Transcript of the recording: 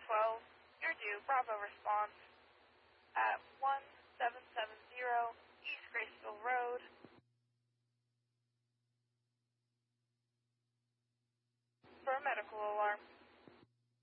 12, you're due. Bravo response at 1770 East Graceville Road. For a medical alarm.